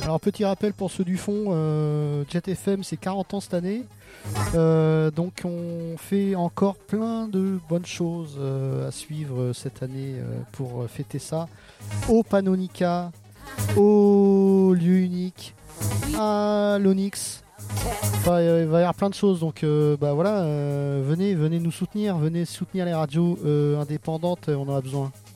Alors petit rappel pour ceux du fond, Jet FM c'est 40 ans cette année. Donc on fait encore plein de bonnes choses à suivre cette année pour fêter ça. Au Panonica, au lieu unique, à l'Onyx. Enfin, il va y avoir plein de choses, donc voilà, venez nous soutenir, venez soutenir les radios indépendantes, on en a besoin.